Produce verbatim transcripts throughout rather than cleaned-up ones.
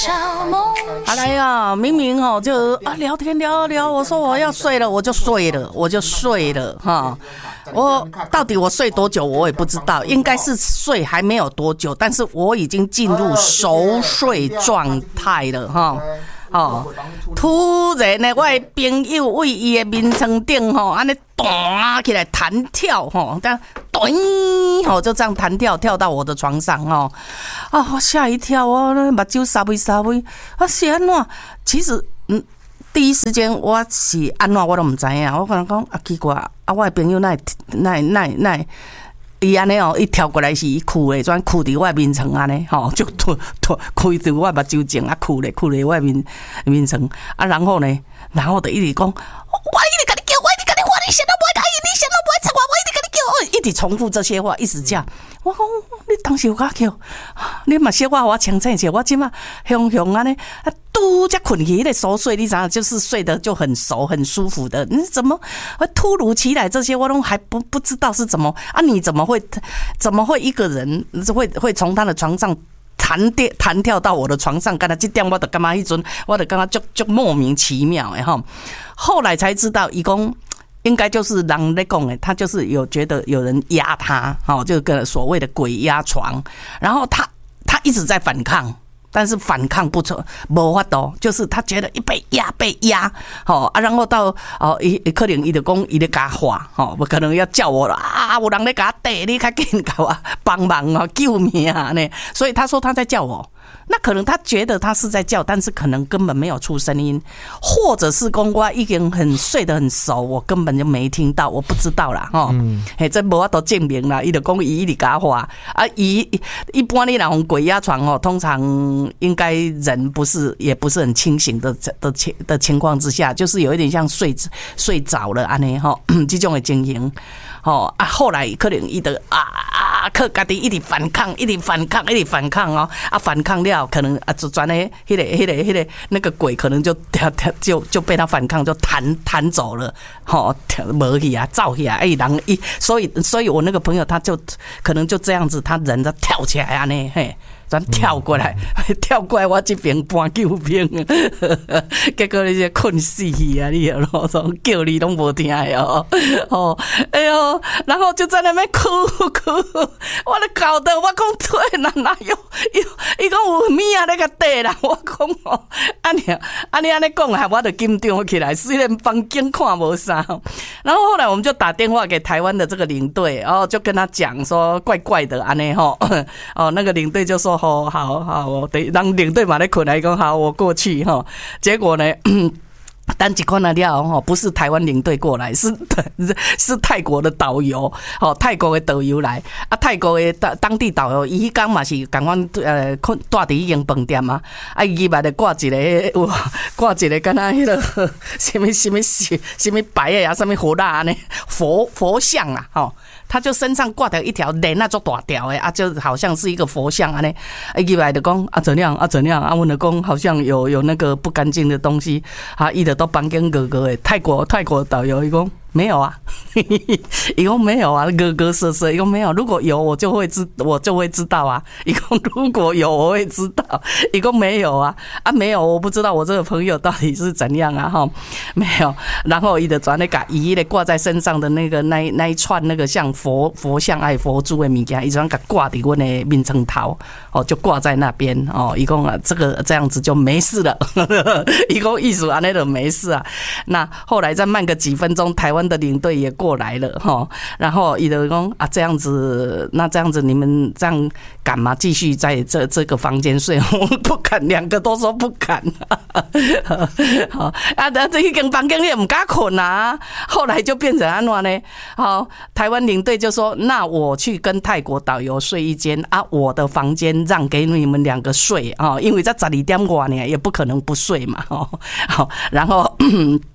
后来呀，明明哦就啊聊天聊聊，我说我要睡了，我就睡了，我就睡了哈。我到底我睡多久我也不知道，应该是睡还没有多久，但是我已经进入熟睡状态了哈。哦，突然呢，我的朋友为伊的眠床顶吼，安尼弹起来弹跳吼，这样咚吼就这样弹跳跳到我的床上吼，啊，我吓一跳，我目睭沙微沙微，啊是安怎？其实嗯，第一时间我是安怎我都唔知影，我可能讲啊奇怪，啊我的朋友那那那那。伊安尼哦，一跳过来是伊哭的，转哭伫我面床安尼，吼，就突突开伫我目睭前啊，哭咧，哭咧我面面床啊，然后呢，然后就一直讲，我一直跟你叫，我一直跟你话，你想都不会答应，你想都不会睬我，我一直跟你叫，一直重复这些话，一直讲。我讲你当时有甲叫，你嘛小可我清醒些，我即马雄雄安尼，啊，拄才困去，迄个熟睡，你知道，就是睡得就很熟、很舒服的。你怎么突如其来这些，我都还不不知道是怎么啊？你怎么会怎么会一个人会会从他的床上弹跳弹跳到我的床上？干他这点我就感觉迄阵，我就感觉就就莫名其妙的哈。后来才知道，伊讲。应该就是人在讲的，他就是有觉得有人压他，哦，就个所谓的鬼压床，然后他他一直在反抗，但是反抗不成，没法度，就是他觉得一被压被压，哦啊，然后到哦，伊可能伊就讲伊咧甲话，哦，可能要叫我了啊，有人咧甲打，你赶紧给我帮忙啊，救命啊呢，所以他说他在叫我。那可能他觉得他是在叫，但是可能根本没有出声音，或者是讲我已经很睡得很熟，我根本就没听到，我不知道啦哈。嗯，嘿，这无法度证明啦，伊就讲伊一直讲话啊，伊一般你若用鬼压床哦，通常应该人不是也不是很清醒的的情的情况之下，就是有一点像睡睡着了安尼哈，这种的情形。哦啊，后来可能伊就啊啊，靠家己一直反抗，一直反抗，一直反抗哦，啊反抗了，可能啊就转诶，迄个、迄个、迄个那个鬼可能就就就被他反抗就弹弹走了，吼，无去啊，走去啊，哎人一，所以所以我那个朋友他就可能就这样子，他人就跳起来安尼嘿。咱跳过来，跳过来我这边搬救兵，结果你这困死去啊！你咯，叫你拢无听哦，哦，哎呦，然后就在那边哭哭，我咧搞得我讲对啦，哪有？伊伊讲有物啊咧个底啦，我讲哦，安尼安尼安尼讲下，我就紧张起来，虽然房间看无啥，然后后来我们就打电话给台湾的这个领队，然后就跟他讲说怪怪的安尼吼，哦，那个领队就说。哦，好好，我得让领队嘛来困来讲好，我过去哈。结果呢，单几看了了哈，不是台湾领队过来，是是泰国的导游，哦，泰国的导游来啊，泰国的当地导游，伊刚嘛是赶快呃，住伫迄间饭店嘛，啊，伊把咧挂一个，挂一个，敢若迄个什么什么什么白的啊，什么火蜡呢，佛佛像啊，吼。他就身上挂着一条链啊，做大条的啊，就好像是一个佛像啊呢。伊来就讲啊怎样啊怎样啊，问就讲好像有有那个不干净的东西啊，伊就都房间哥哥的泰国泰国导游伊讲没有啊，伊讲没有啊，哥哥瑟瑟，伊讲没有，如果有我就会知我就会知道啊，伊讲如果有我会知道，伊讲没有啊啊没有，我不知道我这个朋友到底是怎样啊哈，没有，然后伊就转那个伊咧挂在身上的那个那那一串那个像佛佛像爱佛珠的物件，伊就给挂伫阮的面床头，哦，就挂在那边哦，伊讲啊这个这样子就没事了，伊讲意思安尼就没事啊，那后来再慢个几分钟，台湾的领队也过来了哈，然后伊就讲啊这样子，那这样子你们这样敢吗？继续在这这个房间睡？我们不敢，两个都说不敢。好啊，这一间房间也不敢困啊。后来就变成安怎呢？好，台湾领队就说：“那我去跟泰国导游睡一间啊，我的房间让给你们两个睡啊，因为在十二点外呢，也不可能不睡嘛。”好，然后。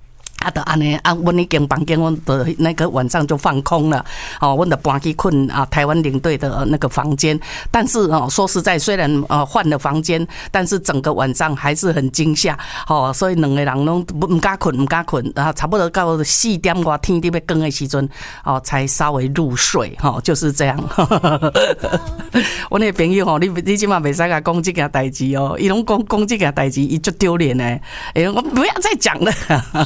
啊，就安尼啊，阮已经房间，阮的那个晚上就放空了，哦，阮就搬去困啊台湾领队的那个房间。但是哦，说实在，虽然呃换了房间，但是整个晚上还是很惊吓，哦，所以两个人拢唔敢困，唔敢困，啊，差不多到四点外天伫要光的时阵，哦，才稍微入睡，哈、哦，就是这样。我那个朋友吼，你你今晚袂使甲讲这件代志哦，伊拢讲讲这件代志，伊足丢脸诶，哎，我不要再讲了。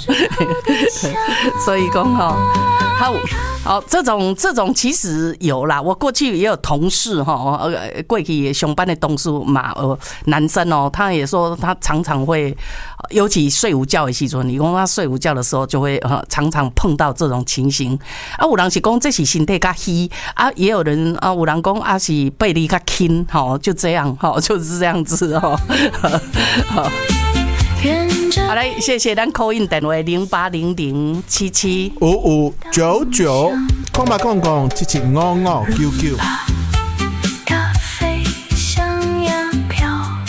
所以讲哈，好，好，这种这种其实有啦。我过去也有同事哈，呃，过去上班的同事嘛，呃，男生哦，他也说他常常会，尤其睡午觉的时阵，你讲他睡午觉的时候就会呃常常碰到这种情形。啊，有人是讲这是身体较虚啊，也有人啊，有人讲啊是背力较轻，好，就这样，好，就是这样子哦。好。好嘞，谢谢咱 call in 电话零八零零七七五五九九空八空空七七五五九九。咖啡香烟飘。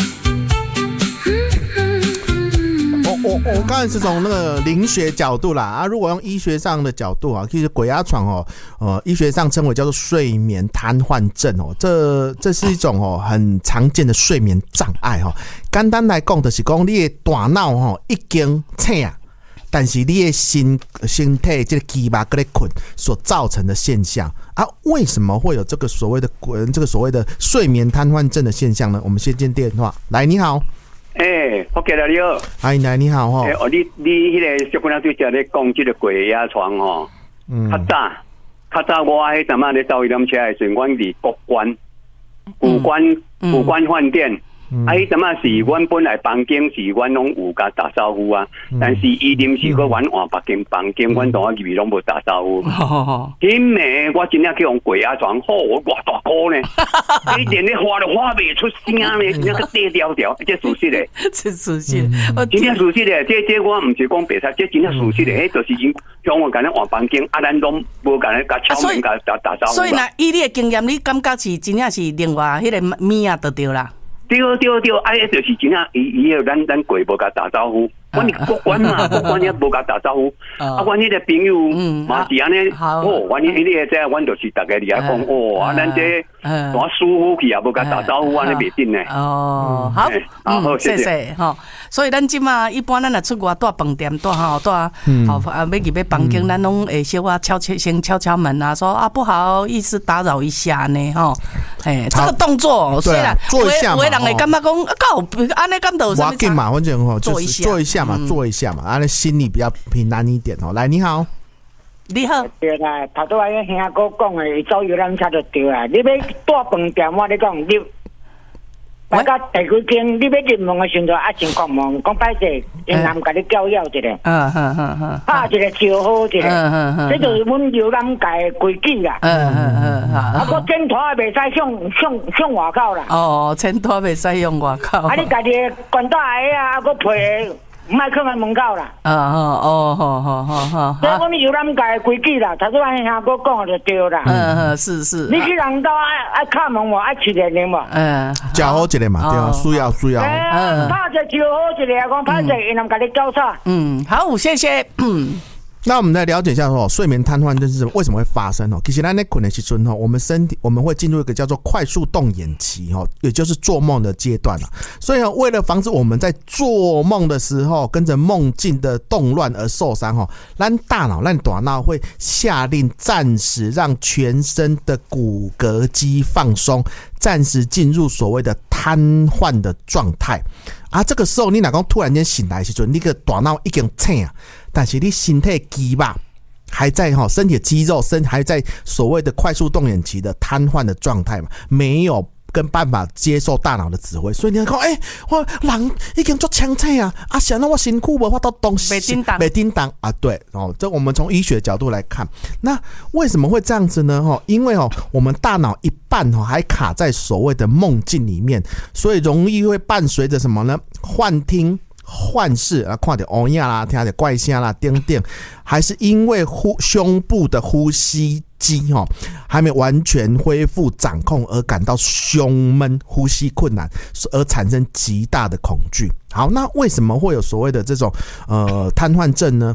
我我我刚才是从那个灵学角度啦啊，如果用医学上的角度啊，其实鬼压床哦，呃，医学上称为叫做睡眠瘫痪症哦，这这是一种哦很常见的睡眠障碍哦。简单来讲，就是讲你的大脑吼已经醒，但是你的身身体这个肌肉在困所造成的现象啊。为什么会有这个所谓的这个所谓的睡眠瘫痪症的现象呢？我们先接电话，来，你好。 诶，我给了你好。 哎，来，你好哈。 诶，哦，你你迄个小姑娘对家咧讲这个鬼压床吼，嗯，较早较早我迄阵仔咧走一辆车的时阵，阮伫国关、古关、古关饭店。啊！迄阵仔是阮本来房间是阮拢有甲打招呼啊，但是伊临时搁阮换别间房间，阮同我入去拢无打招呼。迄暝我真正去用鬼压床，好我偌大箍呢，伊连咧花都花袂出声呢，真正个低调调，这属实的， 这属实， 真正属实的，这这我毋是讲白菜，这真正属实的，迄就是因向我甲咱换房间，啊，咱拢无甲咱甲敲门甲打打招呼。 所以呢，以你的经验，你感觉是真正是另外迄个物啊，就对啦。 对对对，啊，迄就是真正伊伊有咱咱过无甲打招呼，阮是国关嘛，国关也无甲打招呼。啊，阮迄个朋友嘛是安尼，哦，阮迄个这，阮就是大家嚟讲，哦，啊，咱这多舒服去啊，无甲打招呼，安尼袂紧呢。 哦，好，好，谢谢哈。所以咱即马一般咱若出外住饭店，住吼住，好啊，要入要房间，咱拢会小可敲敲先敲敲门啊，说啊不好意思打扰一下呢，吼，哎，这个动作虽然做一下嘛。 会感觉讲，搞安尼感到什么？ 我紧嘛，反正吼，做一下，做一下嘛，做一下嘛，安尼心里比较平安一点哦。来，你好， 你好， 对啦，头拄仔迄兄哥讲的，伊走游览车就对啊。你要住饭店，我咧讲，你大家第几间，你要入门的时阵，啊，先关门，讲歹势，因人甲你教育一下， 嗯嗯嗯嗯， 拍一个招呼一下，嗯嗯嗯，这就是阮游览界的规矩啦，嗯嗯嗯，啊，个枕头也袂使向向向外口啦， 哦，枕头袂使用外口， 啊，你家己管大鞋啊，啊，个皮。唔爱放在门口啦。 啊哦好好好好。 所以我们有咱家规矩啦，头先阿兄哥讲就对啦。 嗯嗯是是。 你去人家爱爱敲门无，爱去人的无。 嗯。 教好一个嘛，对啊，需要需要。 嗯。拍者招好一个，讲拍者因人家你教啥？ 嗯，好，谢谢。嗯。 那我们来了解一下说，睡眠瘫痪症是为什么会发生哦？其实咱在困的时阵我们身体我们会进入一个叫做快速动眼期哦，也就是做梦的阶段了。所以为了防止我们在做梦的时候跟着梦境的动乱而受伤哦，咱大脑、咱大脑会下令暂时让全身的骨骼肌放松，暂时进入所谓的瘫痪的状态。啊，这个时候你若讲突然间醒来的时候，你个大脑已经醒啊，但是你身体肌肉还在哈，身体的肌肉身还在所谓的快速动眼期的瘫痪的状态嘛，没有跟办法接受大脑的指挥，所以你讲，哎、欸，我人已经做清醒啊，啊，想到我身躯无法度动， 没叮当， 没叮当啊，对哦，这我们从医学角度来看，那为什么会这样子呢？哈，因为哦，我们大脑一半哦还卡在所谓的梦境里面，所以容易会伴随着什么呢？幻听。幻视啊，看到乌影啦，听到怪声啦，等等，还是因为呼胸部的呼吸肌哈还没完全恢复掌控而感到胸闷、呼吸困难，而产生极大的恐惧。好，那为什么会有所谓的这种呃瘫痪症呢？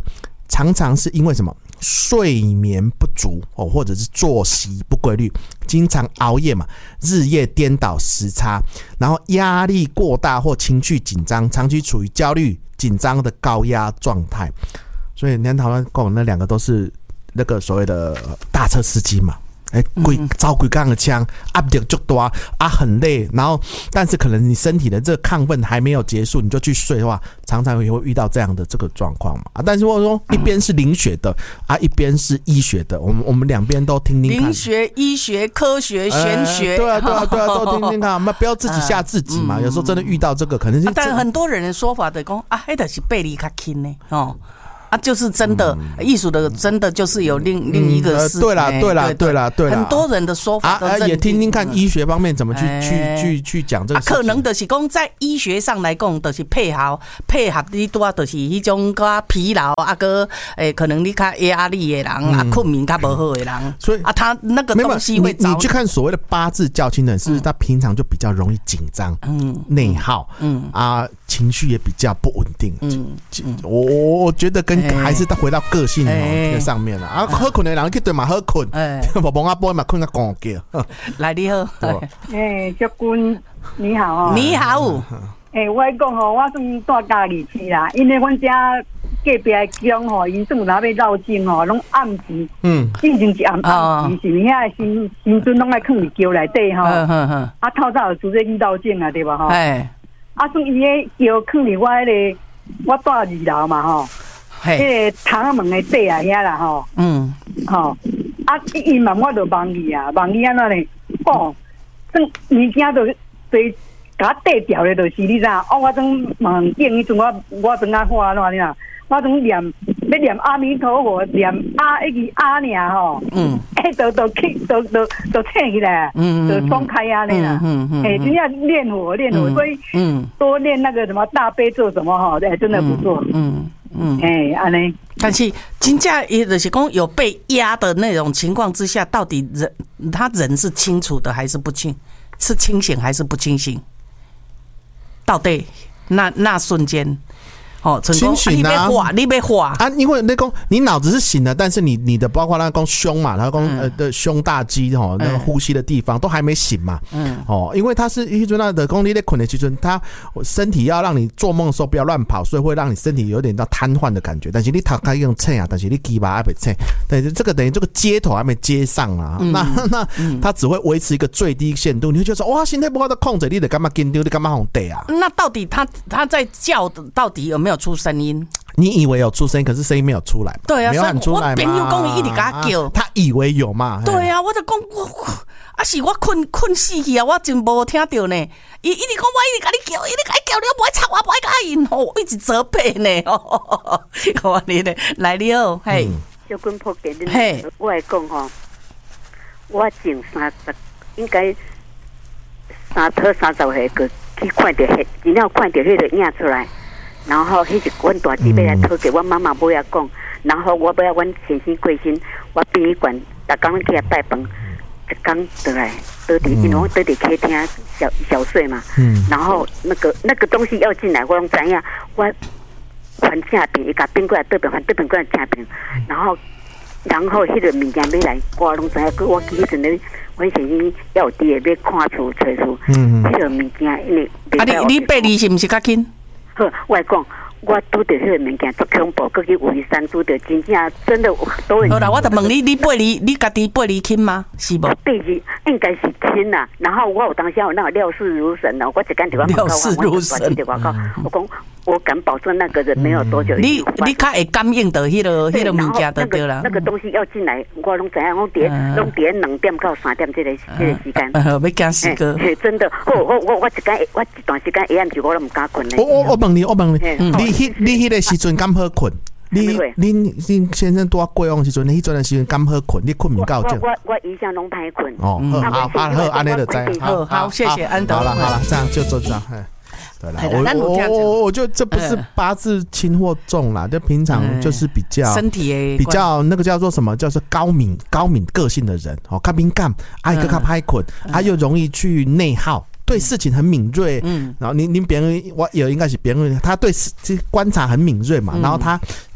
常常是因为什么？睡眠不足哦，或者是作息不规律，经常熬夜嘛，日夜颠倒时差，然后压力过大或情绪紧张，长期处于焦虑、紧张的高压状态。所以年头跟我那两个都是那个所谓的大车司机嘛。哎，规招规杠的枪，压力就多啊，很累。然后，但是可能你身体的这个亢奋还没有结束，你就去睡的话，常常也会遇到这样的这个状况嘛。啊，但是如果说一边是灵学的啊，一边是医学的，我们我们两边都听听看。 灵学、医学、科学、玄学， 呃、对啊，对啊，对啊，都听听看。我们不要自己吓自己嘛。有时候真的遇到这个，可能是、啊。 但很多人的说法的讲啊，那就是背离较轻呢，哦。啊，就是真的艺术、嗯、的，真的就是有另、嗯、另一个世界、 嗯呃。对啦，对啦，对啦，对啦。 很多人的说法都、啊啊、 也听听看医学方面怎么去、欸、去去去讲这个事情、啊。 可能就是讲在医学上来讲，就是配合配合你多就是迄种个疲劳啊，个诶，可能你较压力的人、嗯、啊，困眠较不好的人，所以啊，他那个东西会你。你去看所谓的八字较轻的人，是不是他平常就比较容易紧张、嗯，内耗，嗯啊，情绪也比较不稳定，嗯，我我我觉得跟。还是回到个性哦，这上面了啊。好困的人去对嘛好困，无忙啊波嘛困个光叫。 来你好， 哎，教官你好哦， 你好。 哎，我讲吼，我算住家里去啦，因为阮家隔壁的乡吼，因算若要绕境吼，拢暗时，嗯，进前一暗暗时是遐新新村拢爱囥伫桥内底吼，啊透早就做这去绕境啊，对吧吼？哎，啊算伊个桥囥伫我迄个，我住二楼嘛吼。迄个窗门的底啊，遐啦吼，嗯，吼，啊，伊问我就问伊啊，问伊安怎呢？哦，算物件就对，甲我缀掉的，就是你知？哦，我总问见迄阵，我我总啊画安怎你啊？我总念要念阿弥陀佛，念阿一个阿尔吼，嗯，哎，都都起，都都都醒起来，嗯，就松开啊那啦，嗯嗯，哎，真正练火练火，所以嗯，多练那个什么大悲咒什么哈，哎，真的不错，嗯。嗯，哎，安尼， 但是真正也就是讲有被压的那种情况之下，到底人他人是清楚的还是不清？是清醒还是不清醒？到底那那瞬间。哦， 清醒啊！ 你别画啊！因为那讲你脑子是醒的，但是你你的包括那讲胸嘛，然后讲、嗯、呃的胸大肌哈、哦，那个呼吸的地方、嗯、都还没醒嘛。嗯，哦，因为它是一阵那的功力在困的时阵，它身体要让你做梦的时候不要乱跑，所以会让你身体有点到瘫痪的感觉。但是你头开用称啊，但是你鸡巴还没称，等于这个等于这个接头还没接上啊。嗯、那那、嗯、它只会维持一个最低限度，你会觉得说哇，心态不好的控制，你得干嘛跟丢，你干嘛红得啊？ 那到底他他在叫的到底有没有出声音？ 你以为有出声音，可是声音没有出来， 对啊， 没有喊出来嘛。 我朋友讲伊一直给他叫、 啊，他以为有嘛？ 对啊，我就讲我啊是我困困死去啊，我真无听到呢。伊一直讲我一直给你叫，一直给你叫，你不爱吵我，不爱甲因吼，一直责备呢。哦，我你呢，来了，嘿， 小棍破给你，嘿，我来讲吼，我前三十应该三头三十岁个去看到迄，然后看到迄个影出来。然後迄是阮大姊妹來討給阮媽媽母仔講，然後我要阮先生過身，我殯儀館逐工去遐拜飯，一工倒來倒佇，因為我倒佇客廳小小睡嘛，嗯、然後那個那個東西要進來，我攏知影，我翻正邊，伊甲變過來倒邊，翻倒邊過來正邊，然後然後迄個物件要來，我攏知影，我記迄陣咧，阮先生要有啲嘢要看厝找厝，迄個物件因為啊，你你爸你是毋是較緊？ 好，我講，我拄到迄個物件足恐怖，佮去圍山拄到，真正真的都會。 好啦，我就問你，你八厘，你家己八厘輕嗎？是無？ 八厘應該是輕啦。然後我有當時有那個料事如神哦，我一間電話料事如神， 我講我敢保證那個人沒有多久。 你你較會感應到迄個迄個物件就對啦。 那個東西要進來，我攏知影，我佇攏佇兩點到三點這個這個時間。 要驚死個。 真的，我我我我一間我一段時間下暗時我都唔敢困咧。 我我我問你，我問你，你迄你迄個時陣敢好困？你你你先生拄啊過往時陣，你迄陣的時陣敢好困？你困唔夠鐘？ 我我我一向攏歹困。 哦，好，好，好，安尼就知。 好，好，謝謝安德。 好了，好了，這樣就做這樣。对啦，我我我我觉得这不是八字轻或重啦，就平常就是比较身体比较那个叫做什么，叫做高敏高敏个性的人哦，较敏感，爱个较歹困，他又容易去内耗。对事情很敏锐，嗯，然后您您别人我有应该是别人，他对观察很敏锐嘛，然后他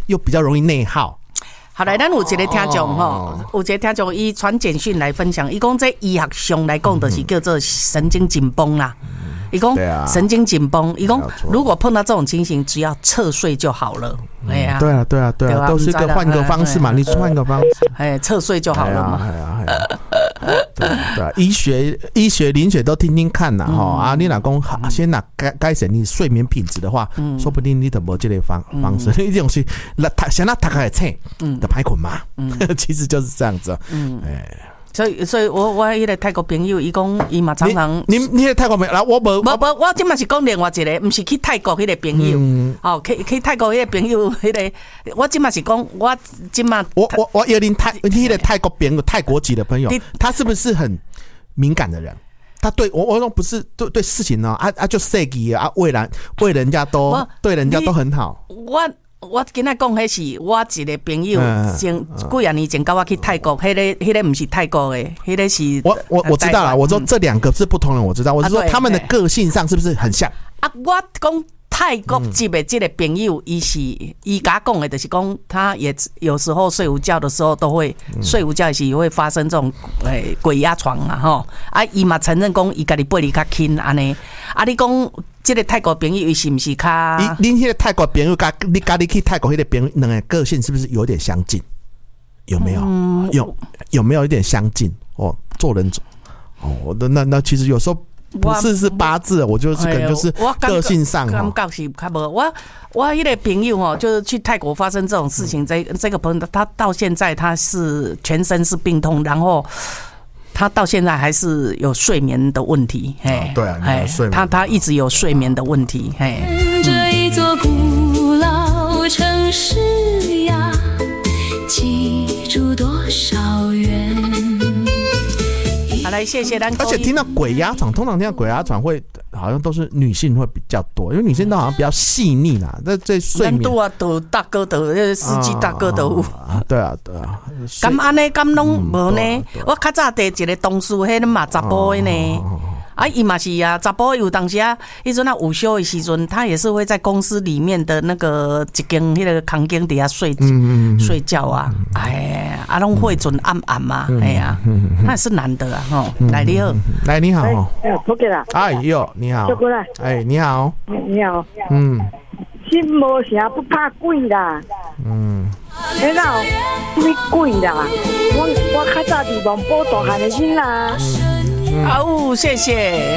又比较容易内耗。 好来，咱有一个听众吼，哦、有一个听众伊传简讯来分享，伊讲在医学上来讲，就是叫做神经紧绷啦。伊讲、嗯、神经紧绷，伊讲如果碰到这种情形，只要侧睡就好了。哎呀、 嗯，对啊，对啊，对啊，都是一个换个方式嘛，你换个方式， 哎，侧睡就好了嘛。 哎呀，哎呀，对对啊，医学、医学、灵学都听听看呐，哈、嗯、啊，你老公先拿改改善你睡眠品质的话，嗯、说不定你都无这类方方式，你这种是那他想那他开始睡，嗯，的排困嘛，嗯，其实就是这样子，嗯，哎。 所以，所以我我迄个泰国朋友，伊讲伊嘛常常， 你你迄泰国朋友，我无， 无无，我即嘛是讲另外一个，毋是去泰國迄個朋友，嗯、哦，去去泰國迄個朋友，迄、那個，我即嘛是講，我即嘛， 我我我有點泰，迄個泰國朋友，泰國籍的朋友，他是不是很敏感的人？他对我，我说不是对对事情呢、喔，啊啊就设计啊，为人为人家都对人家都很好。 我。我今仔讲，迄是我一个朋友，前几啊年前跟我去泰国，迄、那个迄、那个不是泰国的，迄、那个是我我我知道了。我说这两个是不同人，我知道。我是说他们的个性上是不是很像？ 啊，我讲泰国籍的这个朋友，伊是伊甲讲的，就是讲他也有时候睡午觉的时候都会、嗯、睡午觉时也会发生这种诶鬼压床啊吼。啊，伊嘛承认讲伊家己背离较轻安尼。啊，你讲。这个泰国朋友是不是较？ 你你那个泰国朋友跟你跟你去泰国那个朋友，两个个性是不是有点相近？有没有？嗯、有有没有一点相近？哦，做人哦，那那其实有时候不是是八字，我就是可能就是个性上感觉是较无。我我那个朋友哦，就是去泰国发生这种事情，这这个朋友他到现在他是全身是病痛，然后。他到现在还是有睡眠的问题，嘿， 哦、对啊，你有睡眠他他一直有睡眠的问题，嘿。 这一座古老城市呀，记住多少远。 好，来谢谢咱。 而且听到鬼压床，通常听到鬼压床会好像都是女性会比较多，因为女性都好像比较细腻啦，在在睡眠。 都啊，都大哥都，那司机大哥都有。 啊，对啊，对啊。 咁安尼，咁拢无呢？我较早第一个同事，迄嘛查甫的呢。啊，伊嘛是啊，查甫有当时啊，迄阵啊午休的时阵，他也是会在公司里面的那个一间迄个空间底下睡睡觉啊。哎，啊，拢会准暗暗嘛，哎呀，那是难得啊，吼。来你好， 来你好， 哎，不给了。 哎呦，你好， 过来。 哎，你好， 你好， 嗯。 心无啥不怕鬼啦，嗯，哎啦，什么鬼啦？我我较早伫王宝大汉的囡啦。 好，谢谢。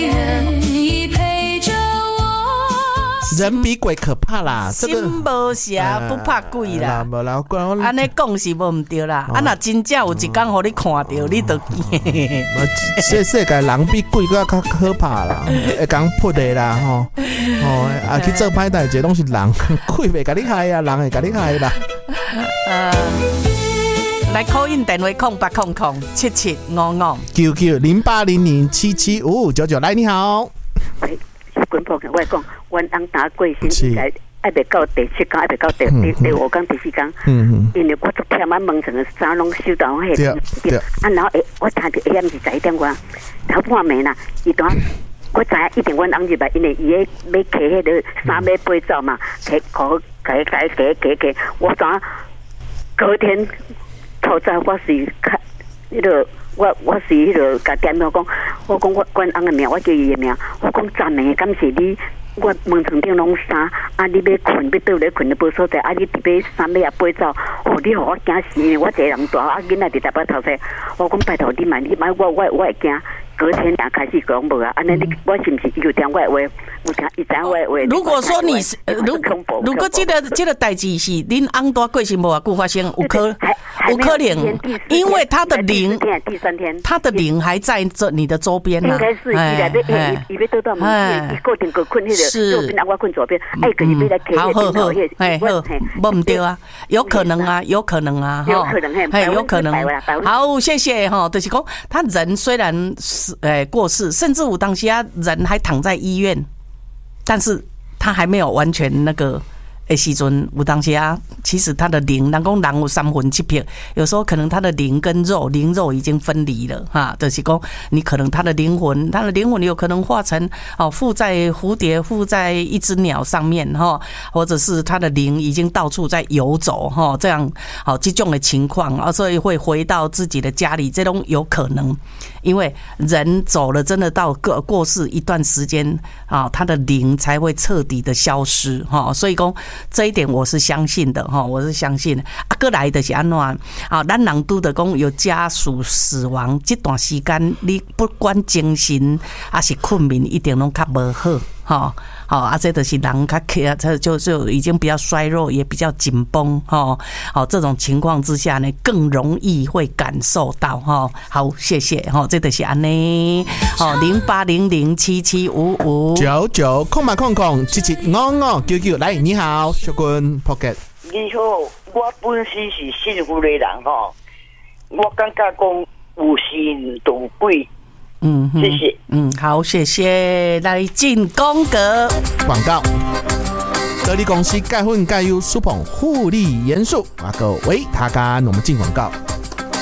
人比鬼可怕啦， 心无邪不怕鬼啦。安尼讲是无唔对啦，啊那真正有一天互你看到，你就惊。 世世界人比鬼更较可怕啦，会讲扑的啦吼，哦啊去做歹代志拢是人，鬼袂甲你害啊，人会甲你害啦。 呃，来 call in 电话空八空空七七五五九九零八零零七七五五九九，来你好。 滚破我讲，阮翁打过身，应该爱袂到第七天，爱袂到第第第五天、第四天。嗯嗯。因为我昨天晚蒙晨的衫拢收到迄个，对啊，然后诶，我听着下暗是十一点外，头半暝啦，伊当我知影一定阮翁入来，因为伊咧要摕迄个衫要飞走嘛，摕可摕摕摕摕摕，我怎隔天透早我是看迄个。我我是迄个甲点名讲，我讲我阮翁的名，我叫伊的名，我讲赞美，敢是你？我门床顶拢衫，啊！你要困，要倒咧困，无所在，啊！你特别衫尾也飞走，哦！你互我惊死，我一个人大，啊！囡仔伫台北头先，我讲拜托你买，你买我我我会惊。隔天俩开始讲无啊，安尼你我是不是有听我的话？有听伊知我的话？ 如果说你是如如果这个这个代志是恁翁大过身无偌久发生，有可有可能，因为他的灵， 第三天， 他的灵还在这你的周边呐。 应该是伊来要伊伊要倒到门，伊固定个困迄个右边，啊我困左边，哎个伊要来好好好，哎好，无唔对啊，有可能啊，有可能啊， 有可能嘿， 有可能。好，谢谢哈，就是讲他人虽然是。诶，过世，甚至有当时啊，人还躺在医院，但是他还没有完全那个， 的时阵，有当时啊，其实他的灵，人讲人有三魂七魄，有时候可能他的灵跟肉，灵肉已经分离了哈，就是讲你可能他的灵魂，他的灵魂有可能化成哦附在蝴蝶，附在一只鸟上面哈，或者是他的灵已经到处在游走哈，这样好这种的情况啊，所以会回到自己的家里，这种有可能，因为人走了，真的到过过世一段时间啊，他的灵才会彻底的消失哈，所以讲这一点我是相信的哈，我是相信的。啊，过来的是安怎啊？咱人拄着讲有家属死亡这段时间，你不管精神还是困眠，一定拢较无好哈。好啊，这就是人较克，这就就已经比较衰弱，也比较紧绷哈。好，这种情况之下呢，更容易会感受到哈。好，谢谢哈，这就是安尼。好，零八零零七七五五九九空嘛空空七七五五九九，来，你好，小君 Pocket。 你好，我本身是信佛的人吼，我感觉讲有神同鬼。 嗯， 谢谢。 嗯，好，谢谢。来进宫格广告。得力公司钙混钙优舒捧护理严肃，啊个维他干，我们进广告。